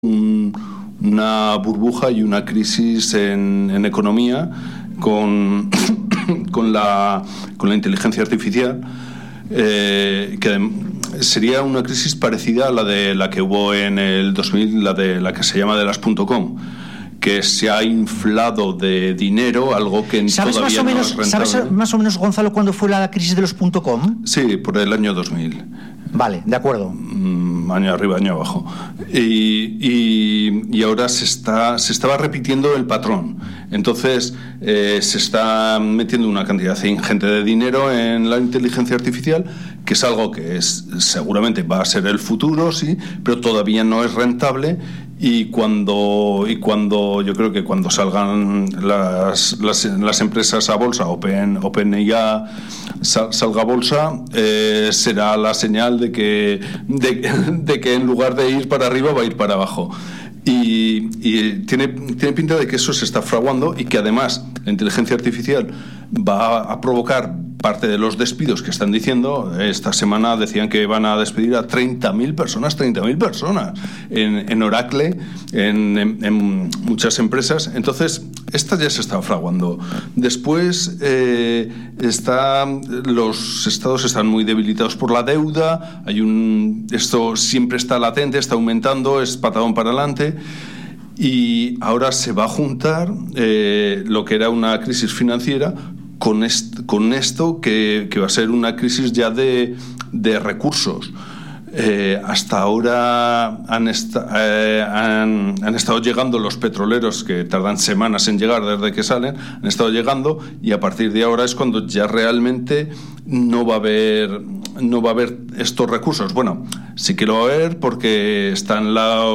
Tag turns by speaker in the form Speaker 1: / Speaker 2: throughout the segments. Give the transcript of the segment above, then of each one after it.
Speaker 1: una burbuja y una crisis en economía con la inteligencia artificial, que sería una crisis parecida a la que hubo en el 2000, la que se llama de las .com, que se ha inflado de dinero, algo que todavía no es rentable.
Speaker 2: ¿Sabes más o menos, Gonzalo, cuándo fue la crisis de los .com?
Speaker 1: Sí, por el año 2000.
Speaker 2: Vale, de acuerdo.
Speaker 1: Año arriba, año abajo. Y ahora se estaba repitiendo el patrón. Entonces se está metiendo una cantidad ingente de dinero en la inteligencia artificial, que es algo que seguramente va a ser el futuro, sí, pero todavía no es rentable. Y cuando yo creo que cuando salgan las empresas a bolsa, OpenAI salga a bolsa, será la señal de que en lugar de ir para arriba va a ir para abajo. Y tiene pinta de que eso se está fraguando, y que además la inteligencia artificial va a provocar parte de los despidos que están diciendo. Esta semana decían que van a despedir a 30.000 personas en Oracle, en muchas empresas. Entonces, esta ya se está fraguando. Después, los estados están muy debilitados por la deuda. Esto siempre está latente, está aumentando, es patadón para adelante. Y ahora se va a juntar lo que era una crisis financiera con esto que va a ser una crisis ya de recursos. Hasta ahora han estado llegando los petroleros, que tardan semanas en llegar desde que salen, han estado llegando, y a partir de ahora es cuando ya realmente no va a haber estos recursos. Bueno, sí que lo va a haber, porque están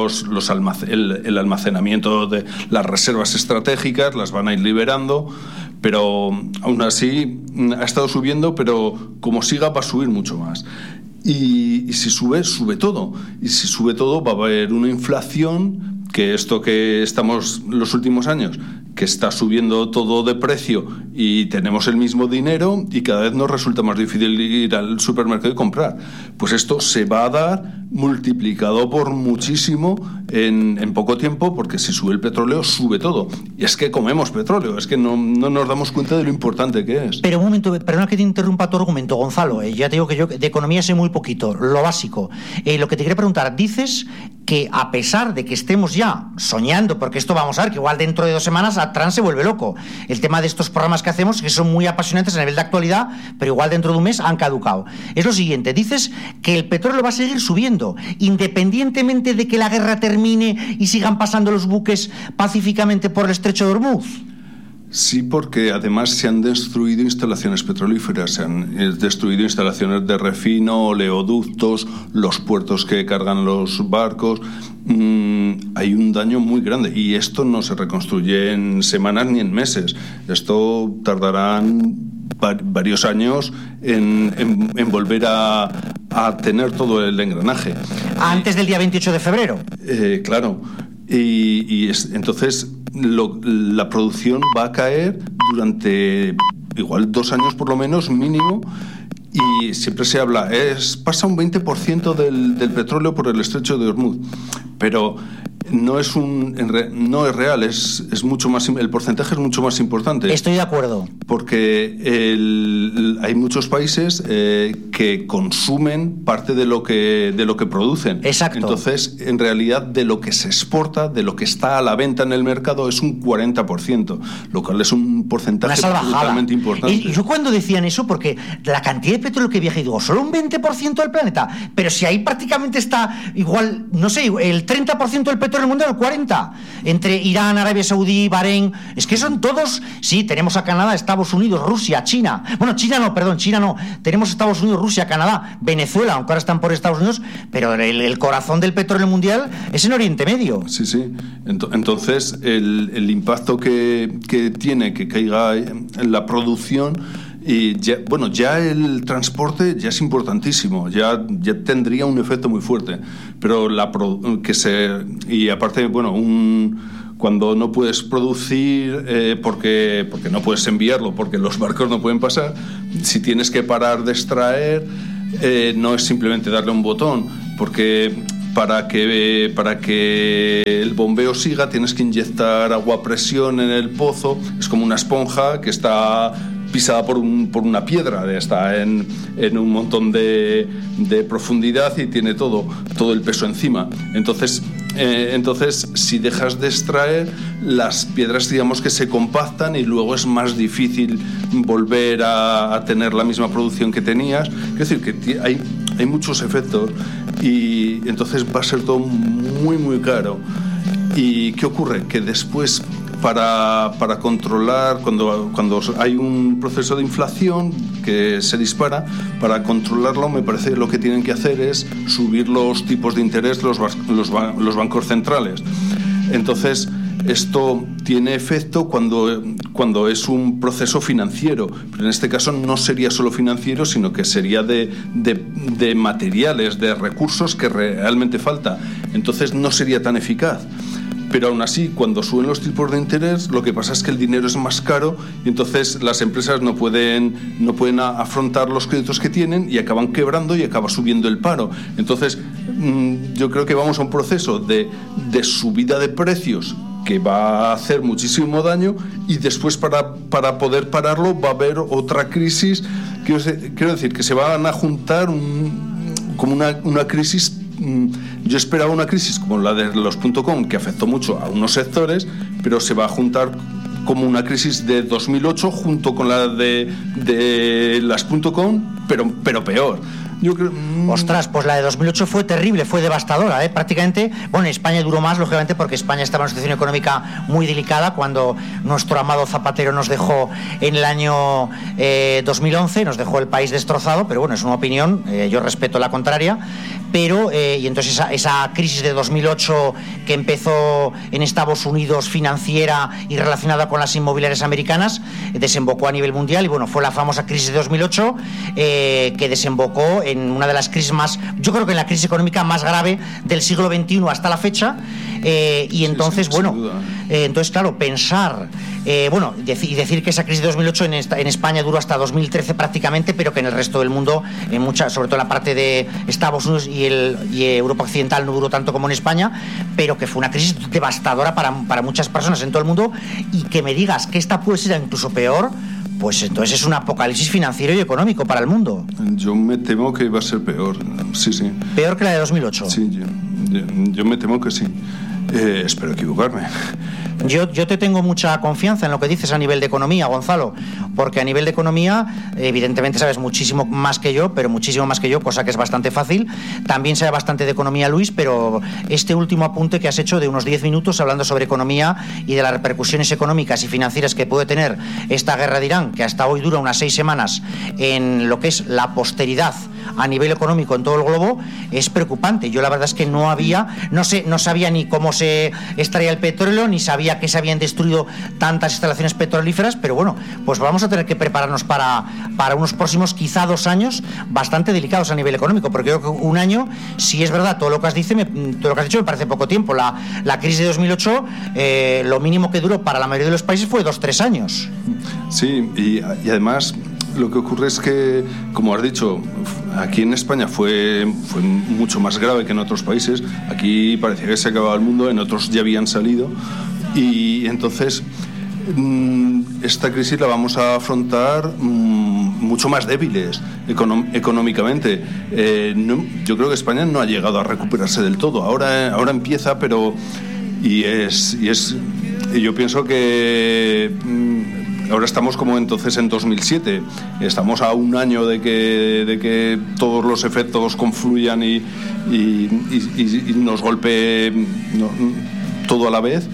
Speaker 1: el almacenamiento de las reservas estratégicas, las van a ir liberando, pero aún así ha estado subiendo, pero como siga va a subir mucho más. Y si sube todo. Y si sube todo, va a haber una inflación, que esto que estamos los últimos años, que está subiendo todo de precio y tenemos el mismo dinero y cada vez nos resulta más difícil ir al supermercado y comprar. Pues esto se va a dar multiplicado por muchísimo en poco tiempo, porque si sube el petróleo, sube todo. Y es que comemos petróleo, es que no nos damos cuenta de lo importante que es.
Speaker 2: Pero un momento, perdona que te interrumpa tu argumento, Gonzalo. Ya te digo que yo de economía sé muy poquito, lo básico. Lo que te quería preguntar, dices que a pesar de que estemos ya soñando, porque esto vamos a ver, que igual dentro de 2 semanas Trump se vuelve loco. El tema de estos programas que hacemos, que son muy apasionantes a nivel de actualidad, pero igual dentro de un mes han caducado. Es lo siguiente, dices que el petróleo va a seguir subiendo, independientemente de que la guerra termine y sigan pasando los buques pacíficamente por el estrecho de Hormuz.
Speaker 1: Sí, porque además se han destruido instalaciones petrolíferas, se han destruido instalaciones de refino, oleoductos, los puertos que cargan los barcos. Hay un daño muy grande, y esto no se reconstruye en semanas ni en meses. Esto tardarán varios años en volver a tener todo el engranaje.
Speaker 2: Antes del día 28 de febrero.
Speaker 1: Claro. Entonces la producción va a caer durante igual 2 años por lo menos mínimo, y siempre se habla, pasa un 20% del petróleo por el estrecho de Hormuz, pero no es real, es mucho más, el porcentaje es mucho más importante.
Speaker 2: Estoy de acuerdo.
Speaker 1: Porque hay muchos países que consumen parte de lo que producen.
Speaker 2: Exacto.
Speaker 1: Entonces, en realidad, de lo que se exporta, de lo que está a la venta en el mercado, es un 40%, lo cual es un porcentaje totalmente importante.
Speaker 2: Y yo cuando decían eso, porque la cantidad de petróleo que viaja, y digo, solo un 20% del planeta, pero si ahí prácticamente está igual, no sé, el 30% del petróleo en el mundo, el 40%, entre Irán, Arabia Saudí, Bahrein, es que son todos, sí, tenemos a Canadá, Estados Unidos, Rusia, China, China no, tenemos Estados Unidos, Rusia, Canadá, Venezuela, aunque ahora están por Estados Unidos, pero el corazón del petróleo mundial es en Oriente Medio.
Speaker 1: Sí. Entonces, el impacto que tiene que caiga en la producción. Y ya el transporte ya es importantísimo, ya tendría un efecto muy fuerte, pero y aparte, cuando no puedes producir porque no puedes enviarlo, porque los barcos no pueden pasar, si tienes que parar de extraer, no es simplemente darle un botón, porque para que el bombeo siga tienes que inyectar agua a presión en el pozo. Es como una esponja que está pisada por una piedra, está en un montón de profundidad y tiene todo el peso encima. Entonces si dejas de extraer, las piedras, digamos, que se compactan y luego es más difícil volver a tener la misma producción que tenías. Es decir, que hay muchos efectos y entonces va a ser todo muy, muy caro. ¿Y qué ocurre? Que después, para controlar, cuando hay un proceso de inflación que se dispara, para controlarlo, me parece que lo que tienen que hacer es subir los tipos de interés los bancos centrales. Entonces, esto tiene efecto cuando es un proceso financiero, pero en este caso no sería solo financiero, sino que sería de materiales, de recursos que realmente falta. Entonces no sería tan eficaz. Pero aún así, cuando suben los tipos de interés, lo que pasa es que el dinero es más caro y entonces las empresas no pueden afrontar los créditos que tienen y acaban quebrando y acaba subiendo el paro. Entonces, yo creo que vamos a un proceso de subida de precios que va a hacer muchísimo daño y después para poder pararlo va a haber otra crisis. Quiero decir que se van a juntar como una crisis. Yo esperaba una crisis como la de los .com, que afectó mucho a unos sectores, pero se va a juntar como una crisis de 2008 junto con la de las .com, pero peor. Yo creo,
Speaker 2: Ostras, pues la de 2008 fue terrible, fue devastadora, ¿eh? Prácticamente, bueno, en España duró más, lógicamente, porque España estaba en una situación económica muy delicada cuando nuestro amado Zapatero nos dejó en el año 2011, nos dejó el país destrozado, pero bueno, es una opinión, yo respeto la contraria, pero, y entonces esa crisis de 2008 que empezó en Estados Unidos financiera y relacionada con las inmobiliarias americanas, desembocó a nivel mundial y bueno, fue la famosa crisis de 2008 que desembocó en una de las crisis más, yo creo que en la crisis económica más grave del siglo XXI hasta la fecha, y entonces, bueno, entonces claro, pensar, bueno, decir que esa crisis de 2008 en España duró hasta 2013 prácticamente, pero que en el resto del mundo, en sobre todo en la parte de Estados Unidos y Europa Occidental no duró tanto como en España, pero que fue una crisis devastadora para muchas personas en todo el mundo, y que me digas que esta puede ser incluso peor, pues entonces es un apocalipsis financiero y económico para el mundo.
Speaker 1: Yo me temo que va a ser peor, sí.
Speaker 2: ¿Peor que la de 2008?
Speaker 1: Sí, yo me temo que sí. Espero equivocarme.
Speaker 2: Yo te tengo mucha confianza en lo que dices a nivel de economía, Gonzalo, porque a nivel de economía, evidentemente sabes muchísimo más que yo, cosa que es bastante fácil. También sabe bastante de economía Luis, pero este último apunte que has hecho de unos 10 minutos hablando sobre economía y de las repercusiones económicas y financieras que puede tener esta guerra de Irán, que hasta hoy dura unas 6 semanas, en lo que es la posteridad a nivel económico en todo el globo, es preocupante. Yo la verdad es que no sabía ni cómo se extraía el petróleo, ni sabía que se habían destruido tantas instalaciones petrolíferas, pero bueno, pues vamos a tener que prepararnos para unos próximos quizá 2 años bastante delicados a nivel económico, porque creo que un año, si es verdad todo lo que has dicho, me parece poco tiempo. La crisis de 2008, lo mínimo que duró para la mayoría de los países fue 2-3 años.
Speaker 1: Sí, y además lo que ocurre es que, como has dicho, aquí en España fue mucho más grave que en otros países. Aquí parecía que se acababa el mundo, en otros ya habían salido. Y entonces esta crisis la vamos a afrontar mucho más débiles económicamente. Yo creo que España no ha llegado a recuperarse del todo. Ahora empieza, pero y yo pienso que ahora estamos como entonces en 2007. Estamos a un año de que todos los efectos confluyan y nos golpee todo a la vez.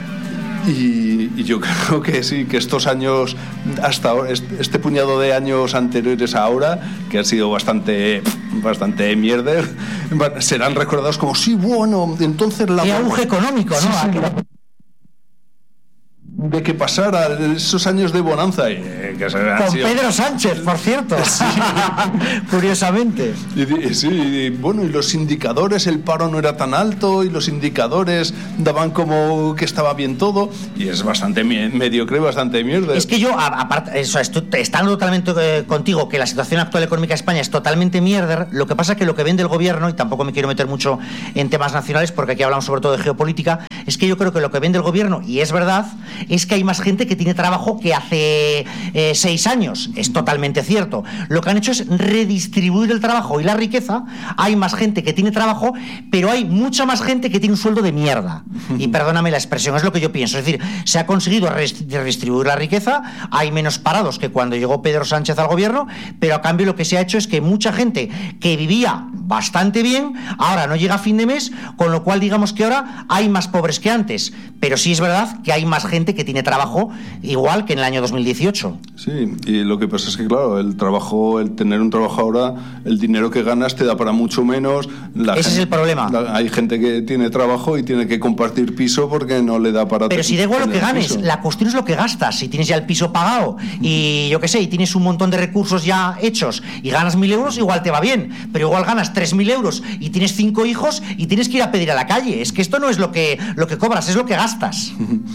Speaker 1: Y yo creo que sí, que estos años, hasta ahora, este puñado de años anteriores a ahora, que han sido bastante mierder, serán recordados como, sí, bueno, entonces
Speaker 2: ¡qué auge económico!, ¿no?
Speaker 1: Sí. de que pasara esos años de bonanza.
Speaker 2: Con Pedro Sánchez, por cierto. Sí. Curiosamente.
Speaker 1: Sí, bueno, y los indicadores, el paro no era tan alto, y los indicadores daban como que estaba bien todo, y es bastante mediocre, bastante mierda.
Speaker 2: Es que yo, aparte, estoy estando totalmente contigo, que la situación actual económica de España es totalmente mierda. Lo que pasa es que lo que vende el gobierno, y tampoco me quiero meter mucho en temas nacionales, porque aquí hablamos sobre todo de geopolítica, es que yo creo que lo que vende el gobierno, y es verdad, es que hay más gente que tiene trabajo que hace 6 años. Es totalmente cierto. Lo que han hecho es redistribuir el trabajo y la riqueza. Hay más gente que tiene trabajo, pero hay mucha más gente que tiene un sueldo de mierda. Y perdóname la expresión, es lo que yo pienso. Es decir, se ha conseguido redistribuir la riqueza, hay menos parados que cuando llegó Pedro Sánchez al gobierno, pero a cambio lo que se ha hecho es que mucha gente que vivía bastante bien, ahora no llega a fin de mes, con lo cual digamos que ahora hay más pobres que antes. Pero sí es verdad que hay más gente que tiene trabajo igual que en el año 2018.
Speaker 1: Sí, y lo que pasa es que claro, el tener un trabajo ahora, el dinero que ganas te da para mucho menos.
Speaker 2: Ese es el problema.
Speaker 1: Hay gente que tiene trabajo y tiene que compartir piso porque no le da para...
Speaker 2: Pero si da igual lo que ganes, piso. La cuestión es lo que gastas. Si tienes ya el piso pagado y yo qué sé, y tienes un montón de recursos ya hechos y ganas 1.000 euros, igual te va bien, pero igual ganas 3.000 euros y tienes 5 hijos y tienes que ir a pedir a la calle. Es que esto no es lo que cobras, es lo que gastas.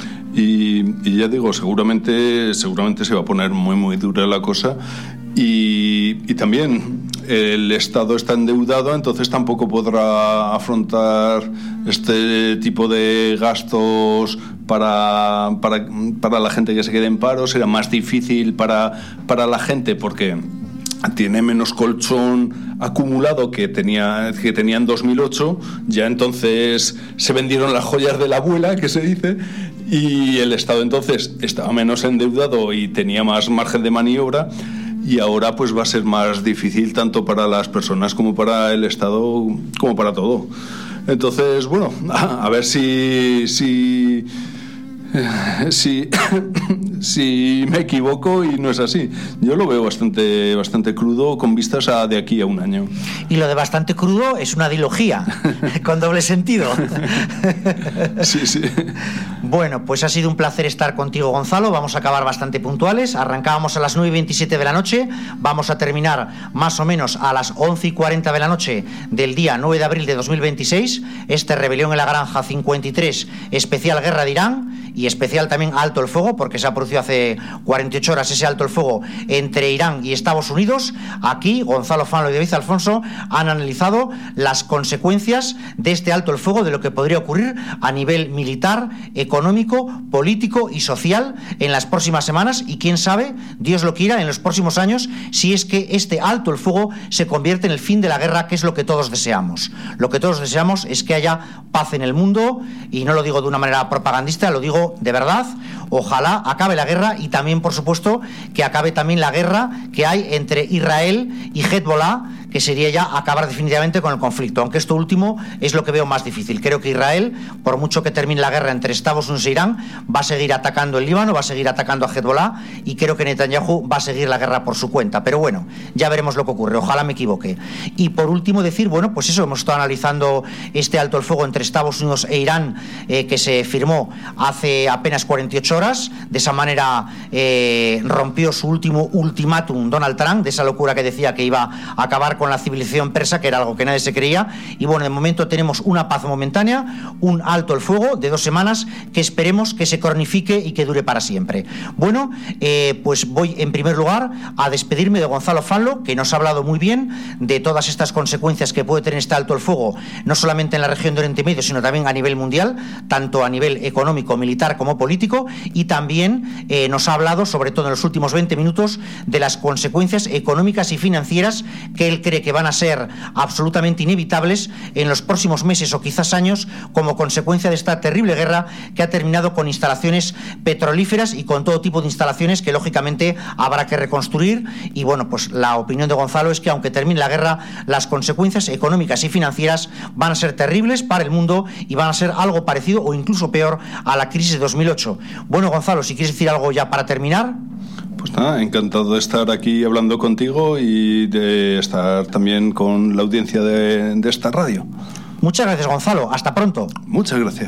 Speaker 1: Y ya digo, seguramente se va a poner muy muy dura la cosa, y también el Estado está endeudado, entonces tampoco podrá afrontar este tipo de gastos para la gente que se quede en paro. Será más difícil para la gente porque tiene menos colchón acumulado que tenía en 2008. Ya entonces se vendieron las joyas de la abuela, que se dice, y el Estado entonces estaba menos endeudado y tenía más margen de maniobra, y ahora pues va a ser más difícil tanto para las personas como para el Estado, como para todo. Entonces, bueno, a ver si me equivoco y no es así. Yo lo veo bastante crudo con vistas a de aquí a un año.
Speaker 2: Y lo de bastante crudo es una dilogía con doble sentido.
Speaker 1: Sí.
Speaker 2: Bueno, pues ha sido un placer estar contigo, Gonzalo. Vamos a acabar bastante puntuales. Arrancábamos a las 9:27 de la noche. Vamos a terminar más o menos a las 11:40 de la noche del día 9 de abril de 2026. Rebelión en la Granja 53, especial Guerra de Irán, y especial también alto el fuego, porque se ha producido hace 48 horas ese alto el fuego entre Irán y Estados Unidos. Aquí Gonzalo Fanlo y David Alfonso han analizado las consecuencias de este alto el fuego, de lo que podría ocurrir a nivel militar, económico, político y social en las próximas semanas, y quién sabe, Dios lo quiera, en los próximos años, si es que este alto el fuego se convierte en el fin de la guerra, que es lo que todos deseamos. Lo que todos deseamos es que haya paz en el mundo, y no lo digo de una manera propagandista, lo digo de verdad. Ojalá acabe la guerra, y también, por supuesto, que acabe también la guerra que hay entre Israel y Hezbollah, que sería ya acabar definitivamente con el conflicto, aunque esto último es lo que veo más difícil. Creo que Israel, por mucho que termine la guerra entre Estados Unidos e Irán, va a seguir atacando el Líbano, va a seguir atacando a Hezbollah, y creo que Netanyahu va a seguir la guerra por su cuenta. Pero bueno, ya veremos lo que ocurre, ojalá me equivoque. Y por último decir, bueno, pues eso, hemos estado analizando este alto el fuego entre Estados Unidos e Irán, que se firmó hace apenas 48 horas. De esa manera rompió su último ultimátum Donald Trump, de esa locura que decía que iba a acabar con la civilización persa, que era algo que nadie se creía. Y bueno, de momento tenemos una paz momentánea, un alto el fuego de 2 semanas, que esperemos que se cronifique y que dure para siempre. Bueno, pues voy en primer lugar a despedirme de Gonzalo Fanlo, que nos ha hablado muy bien de todas estas consecuencias que puede tener este alto el fuego, no solamente en la región de Oriente Medio, sino también a nivel mundial, tanto a nivel económico, militar como político, y también nos ha hablado, sobre todo en los últimos 20 minutos, de las consecuencias económicas y financieras que él cree que van a ser absolutamente inevitables en los próximos meses o quizás años, como consecuencia de esta terrible guerra que ha terminado con instalaciones petrolíferas y con todo tipo de instalaciones que lógicamente habrá que reconstruir. Y bueno, pues la opinión de Gonzalo es que aunque termine la guerra, las consecuencias económicas y financieras van a ser terribles para el mundo y van a ser algo parecido o incluso peor a la crisis de 2008. Bueno, Gonzalo, si quieres decir algo ya para terminar.
Speaker 1: Pues nada, encantado de estar aquí hablando contigo y de estar también con la audiencia de esta radio.
Speaker 2: Muchas gracias, Gonzalo. Hasta pronto.
Speaker 1: Muchas gracias.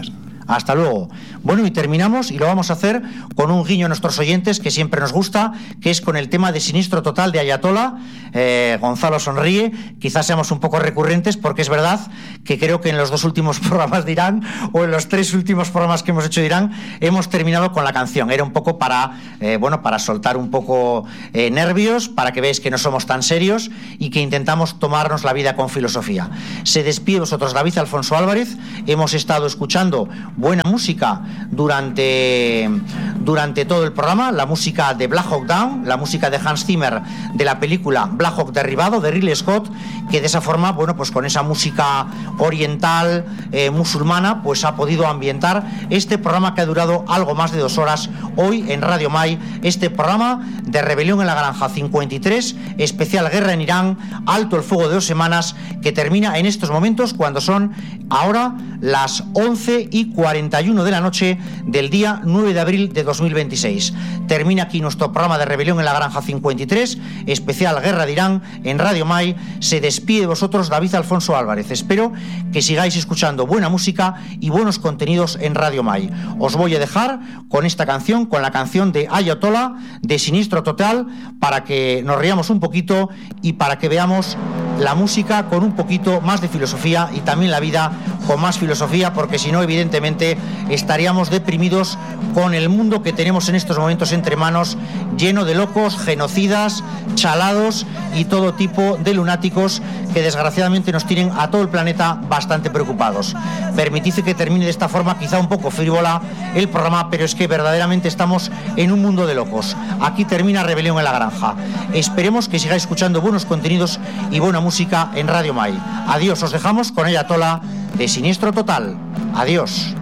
Speaker 2: Hasta luego. Bueno, y terminamos, y lo vamos a hacer con un guiño a nuestros oyentes que siempre nos gusta, que es con el tema de Siniestro Total de Ayatollah. Gonzalo sonríe, quizás seamos un poco recurrentes, porque es verdad que creo que en los 2 últimos programas de Irán, o en los 3 últimos programas que hemos hecho de Irán, hemos terminado con la canción. Era un poco para soltar un poco nervios, para que veáis que no somos tan serios y que intentamos tomarnos la vida con filosofía. Se despide vosotros David Alfonso Álvarez. Hemos estado escuchando buena música durante todo el programa, la música de Black Hawk Down, la música de Hans Zimmer de la película Black Hawk Derribado de Ridley Scott, que de esa forma, pues con esa música oriental musulmana, pues ha podido ambientar este programa que ha durado algo más de 2 horas hoy en Radio Mai, este programa de Rebelión en la Granja 53, especial Guerra en Irán, alto el fuego de 2 semanas, que termina en estos momentos cuando son ahora las 11:41 de la noche del día 9 de abril de 2026. Termina aquí nuestro programa de Rebelión en la Granja 53, especial Guerra de Irán en Radio Mai. Se despide de vosotros David Alfonso Álvarez. Espero que sigáis escuchando buena música y buenos contenidos en Radio Mai. Os voy a dejar con esta canción, con la canción de Ayatollah de Siniestro Total, para que nos riamos un poquito y para que veamos la música con un poquito más de filosofía y también la vida con más filosofía, porque si no, evidentemente, estaríamos deprimidos con el mundo que tenemos en estos momentos entre manos, lleno de locos, genocidas, chalados y todo tipo de lunáticos que desgraciadamente nos tienen a todo el planeta bastante preocupados. Permitid que termine de esta forma, quizá un poco frívola el programa, pero es que verdaderamente estamos en un mundo de locos. Aquí termina Rebelión en la Granja. Esperemos que sigáis escuchando buenos contenidos y buena música en Radio Mai. Adiós, os dejamos con Ayatollah de Siniestro Total. Adiós.